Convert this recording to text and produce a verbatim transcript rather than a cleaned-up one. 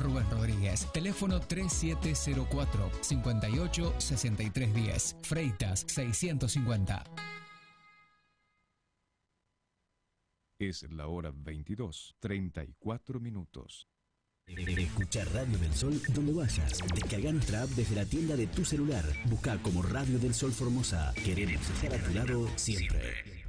Rubén Rodríguez. Teléfono tres siete cero cuatro, cinco ocho, seis tres uno cero. Freitas seiscientos cincuenta. Es la hora veintidós, treinta y cuatro minutos. Escucha Radio del Sol donde vayas. Descarga nuestra app desde la tienda de tu celular. Busca como Radio del Sol Formosa. Queremos estar a tu lado siempre.